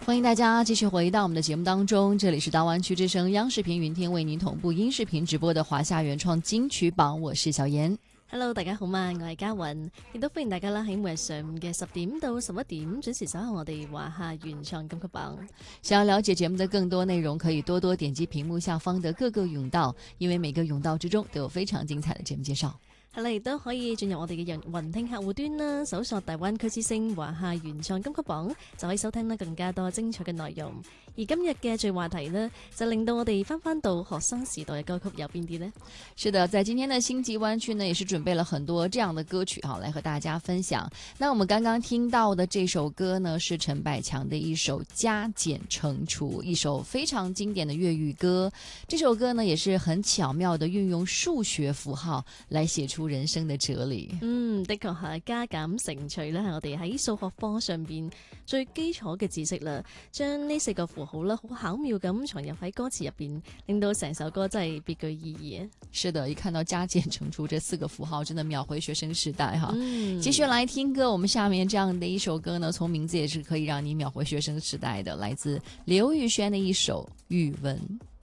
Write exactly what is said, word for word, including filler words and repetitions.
欢迎大家继续回到我们的节目当中，这里是大湾区之声央视频云天为您同步音视频直播的華夏原創金曲榜，我是小妍。 Hello， 大家好嘛，我係嘉韻，亦都歡迎大家啦喺每日上午嘅十點到十一點準時守候我哋華夏原創金曲榜。 想要了解節目的更多內容，可以多多點擊屏幕下方的各個甬道，因為每個甬道之中都有非常精彩的節目介紹。 係啦，亦都可以進入我哋嘅雲聽客戶端啦，搜索大灣區之聲華夏原創金曲榜，就可以收聽得更加多精彩嘅內容。而今日嘅最話題呢，就令到我哋翻翻到學生時代嘅歌曲有邊啲呢？ 是的，在今天的星際灣區呢，也是準備了很多這樣的歌曲哈，來和大家分享。那我們剛剛聽到的這首歌呢，是陳百強的一首《加減乘除》，一首非常經典的粵語歌。這首歌呢，也是很巧妙地運用數學符號來寫出人生的哲理。 嗯，的確係加減乘除咧，係我哋喺數學課上邊最基礎嘅知識啦。將呢四個符號啦，好巧妙咁藏入喺歌詞入邊，令到成首歌真係別具意義啊！ 是的，一看到加減乘除這四個符號，真的秒回學生時代哈。 嗯， 繼續來聽歌，我們下面這樣的一首歌呢，從名字也是可以讓你秒回學生時代的，來自劉宇軒的一首《語文》。